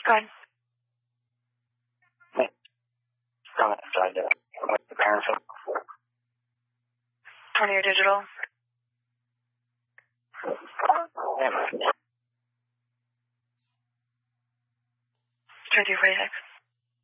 Go ahead. What the parents are. 20-year digital. 2246.